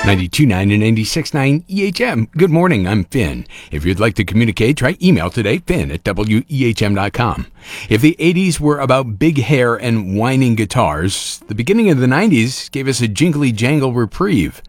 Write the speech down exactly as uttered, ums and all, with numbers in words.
ninety-two point nine and ninety-six point nine E H M. Good morning, I'm Finn. If you'd like to communicate, try email today, finn at W E H M dot com. If the eighties were about big hair and whining guitars, the beginning of the nineties gave us a jingly jangle reprieve.